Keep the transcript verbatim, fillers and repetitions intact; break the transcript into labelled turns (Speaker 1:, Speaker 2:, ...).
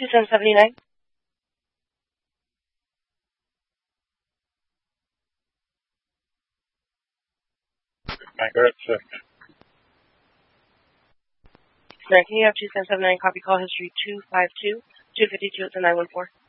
Speaker 1: two seven seven nine.
Speaker 2: Vanguard six.
Speaker 1: Can you have two seven seven nine copy call history two five two, two fifty-two at the nine one four?